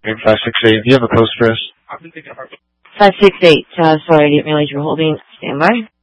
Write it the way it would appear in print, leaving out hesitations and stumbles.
Green 568, do you have a post for us? 568, sorry, I didn't realize you were holding. Stand by.